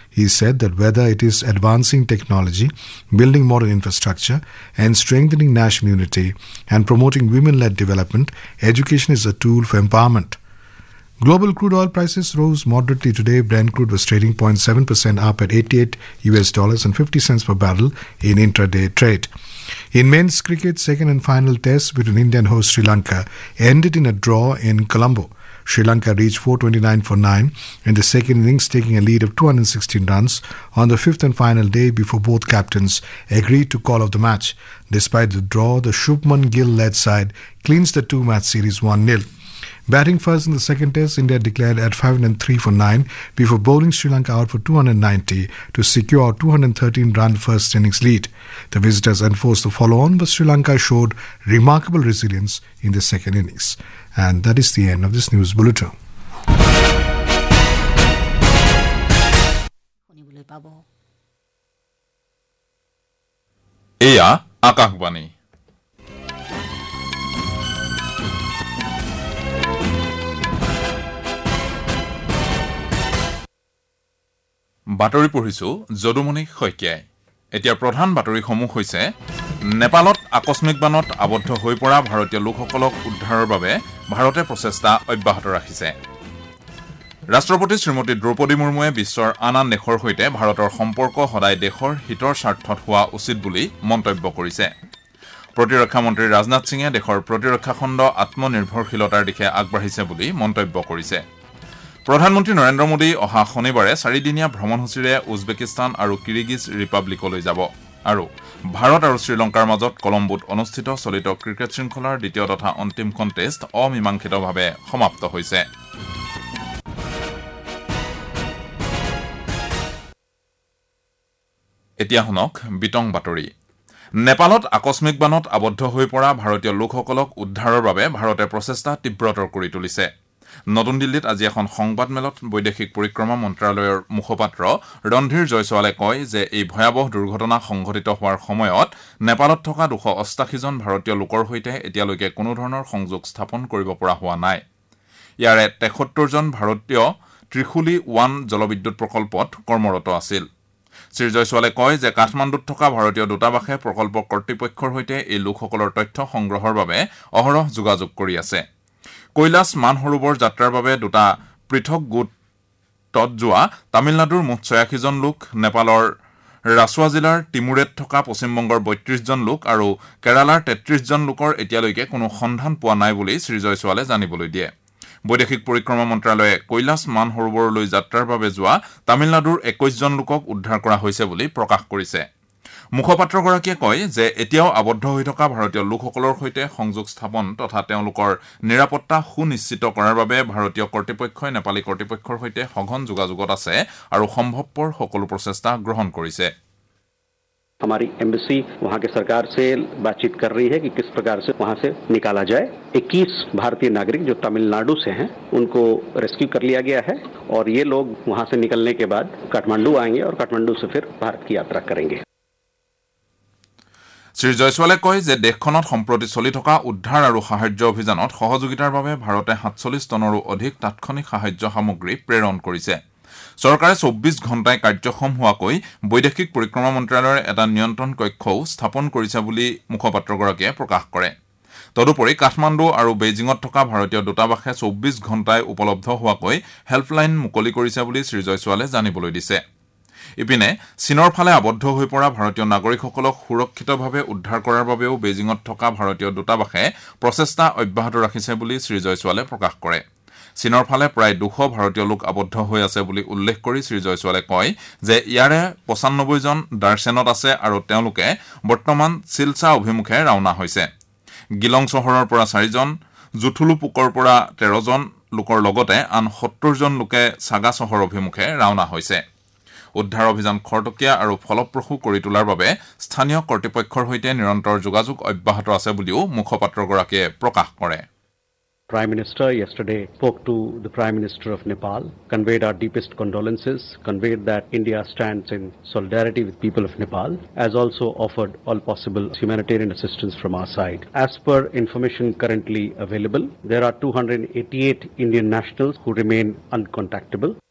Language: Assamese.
He said that whether it is advancing technology, building modern infrastructure, and strengthening national unity and promoting women-led development, education is a tool for empowerment. Global crude oil prices rose moderately today. Brent crude was trading 0.7% up at $88.50 per barrel in intraday trade. In men's cricket, second and final test between India and host Sri Lanka ended in a draw in Colombo. Sri Lanka reached 429 for 9 in the second innings, taking a lead of 216 runs on the fifth and final day before both captains agreed to call off the match. Despite the draw, the Shubman Gill-led side clinched the two-match series 1-0. Batting first in the second test, India declared at 503 for 9 before bowling Sri Lanka out for 290 to secure a 213-run first innings lead. The visitors enforced the follow-on, but Sri Lanka showed remarkable resilience in the second innings. And that is the end of this news bulletin. Eya Akakbani. বাতৰি পঢ়িছো যদুমণি শইকীয়াই। এতিয়া প্ৰধান বাতৰিসমূহ হৈছে নেপালত আকস্মিক বানত আবদ্ধ হৈ পৰা ভাৰতীয় লোকসকলক উদ্ধাৰৰ বাবে ভাৰতে প্ৰচেষ্টা অব্যাহত ৰাখিছে। ৰাষ্ট্ৰপতি শ্ৰীমতী দ্ৰৌপদী মুৰ্মুৱে বিশ্বৰ আন আন দেশৰ সৈতে ভাৰতৰ সম্পৰ্ক সদায় দেশৰ হিতৰ স্বাৰ্থত হোৱা উচিত বুলি মন্তব্য কৰিছে। প্ৰতিৰক্ষা মন্ত্ৰী ৰাজনাথ সিঙে দেশৰ প্ৰতিৰক্ষা খণ্ড আত্মনিৰ্ভৰশীলতাৰ দিশে আগবাঢ়িছে বুলি মন্তব্য কৰিছে। প্ৰধানমন্ত্ৰী নৰেন্দ্ৰ মোদী অহা শনিবাৰে 4দিনীয়া ভ্ৰমণসূচীৰে উজবেকিস্তান আৰু কিৰিগিজ ৰিপাব্লিকলৈ যাব আৰু ভাৰত আৰু শ্ৰীলংকাৰ মাজত কলম্বোত অনুষ্ঠিত চলিত ক্ৰিকেট শৃংখলাৰ দ্বিতীয় তথা অন্তিমখন টেষ্ট অমীমাংসিতভাৱে সমাপ্ত হৈছে। এতিয়া শুনক বিতং বাতৰি। নেপালত আকস্মিক বানত আবদ্ধ হৈ পৰা ভাৰতীয় লোকসকলক উদ্ধাৰৰ বাবে ভাৰতে প্ৰচেষ্টা তীব্ৰতৰ কৰি তুলিছে। নতুন দিল্লীত আজি এখন সংবাদমেলত বৈদেশিক পৰিক্ৰমা মন্ত্ৰালয়ৰ মুখপাত্ৰ ৰন্ধীৰ জয়সৱালে কয় যে এই ভয়াৱহ দুৰ্ঘটনা সংঘটিত হোৱাৰ সময়ত নেপালত থকা 288 জন ভাৰতীয় লোকৰ সৈতে এতিয়ালৈকে কোনো ধৰণৰ সংযোগ স্থাপন কৰিব পৰা হোৱা নাই। ইয়াৰে 73 জন ভাৰতীয় ত্ৰিশুলী 1 জলবিদ্যুৎ প্ৰকল্পত কৰ্মৰত আছিল। শ্ৰী জয়সৱালে কয় যে কাঠমাণ্ডুত থকা ভাৰতীয় দূতাবাসে প্ৰকল্প কৰ্তৃপক্ষৰ সৈতে এই লোকসকলৰ তথ্য সংগ্ৰহৰ বাবে অহৰহ যোগাযোগ কৰি আছে। কৈলাশ মানসৰোবৰ যাত্ৰাৰ বাবে দুটা পৃথক গোটত যোৱা তামিলনাডুৰ মুঠ 86 জন লোক, নেপালৰ ৰাছৱা জিলাৰ টিমুৰেত থকা পশ্চিমবংগৰ 32 জন লোক আৰু কেৰালাৰ 33 জন লোকৰ এতিয়ালৈকে কোনো সন্ধান পোৱা নাই বুলি শ্ৰী জয়সৱালে জানিবলৈ দিয়ে। বৈদেশিক পৰিক্ৰমা মন্ত্ৰালয়ে কৈলাশ মানসৰোবৰলৈ যাত্ৰাৰ বাবে যোৱা তামিলনাডুৰ 21 জন লোকক উদ্ধাৰ কৰা হৈছে বুলি প্ৰকাশ কৰিছে। মুখপাত্ৰগৰাকীয়ে কয় যে এতিয়াও আবদ্ধ হৈ থকা ভাৰতীয় লোকসকলৰ সৈতে সংযোগ স্থাপন তথা তেওঁলোকৰ নিৰাপত্তা সুনিশ্চিত কৰাৰ বাবে ভাৰতীয় কৰ্তৃপক্ষই নেপালী কৰ্তৃপক্ষৰ সৈতে সঘন যোগাযোগত আছে আৰু সম্ভৱপৰ সকলো প্ৰচেষ্টা গ্ৰহণ কৰিছে। हमारी एम्बेसी वहां के सरकार से बातचीत कर रही है कि किस प्रकार से वहां से निकाला जाए। 21 भारतीय नागरिक जो तमिलनाडु से हैं उनको रेस्क्यू कर लिया गया है और ये लोग वहां से निकलने के बाद काठमांडू आएंगे और काठमांडू से फिर भारत की यात्रा करेंगे। শ্ৰী জয়সৱালে কয় যে দেশখনত সম্প্ৰতি চলি থকা উদ্ধাৰ আৰু সাহায্য অভিযানত সহযোগিতাৰ বাবে ভাৰতে 47 টনৰো অধিক তাৎক্ষণিক সাহায্য সামগ্ৰী প্ৰেৰণ কৰিছে। চৰকাৰে 24 ঘণ্টাই কাৰ্যক্ষম হোৱাকৈ বৈদেশিক পৰিক্ৰমা মন্ত্ৰালয়ৰ এটা নিয়ন্ত্ৰণ কক্ষও স্থাপন কৰিছে বুলি মুখপাত্ৰগৰাকীয়ে প্ৰকাশ কৰে। তদুপৰি কাঠমাণ্ডু আৰু বেইজিঙত থকা ভাৰতীয় দূতাবাসে 24 ঘণ্টাই উপলব্ধ হোৱাকৈ হেল্পলাইন মুকলি কৰিছে বুলি শ্ৰী জয়সৱালে জানিবলৈ দিছে। ইপিনে চীনৰ ফালে আবদ্ধ হৈ পৰা ভাৰতীয় নাগৰিকসকলক সুৰক্ষিতভাৱে উদ্ধাৰ কৰাৰ বাবেও বেইজিঙত থকা ভাৰতীয় দূতাবাসে প্ৰচেষ্টা অব্যাহত ৰাখিছে বুলি শ্ৰী জয়সৱালে প্ৰকাশ কৰে। চীনৰ ফালে প্ৰায় 200 ভাৰতীয় লোক আবদ্ধ হৈ আছে বুলি উল্লেখ কৰি শ্ৰী জয়সৱালে কয় যে ইয়াৰে 95 জন ডাৰচেনত আছে আৰু তেওঁলোকে বৰ্তমান চিলচা অভিমুখে ৰাওনা হৈছে। গিলং চহৰৰ পৰা 4 জন, জুথুলুপুকৰ পৰা 13 জন লোকৰ লগতে আন 70 জন লোকে সাগা চহৰ অভিমুখে ৰাওনা হৈছে। উদ্ধাৰ অভিযান খৰতকীয়া আৰু ফলপ্ৰসূ কৰি তোলাৰ বাবে স্থানীয় কৰ্তৃপক্ষৰ সৈতে নিৰন্তৰ যোগাযোগ অব্যাহত আছে বুলিও মুখপাত্ৰগৰাকীয়ে প্ৰকাশ কৰে। Prime Minister yesterday spoke to the Prime Minister of Nepal, conveyed our deepest condolences, conveyed that India stands in solidarity with people of Nepal, as also offered all possible humanitarian assistance from our side. As per information currently available, there are 288 Indian nationals who remain uncontactable.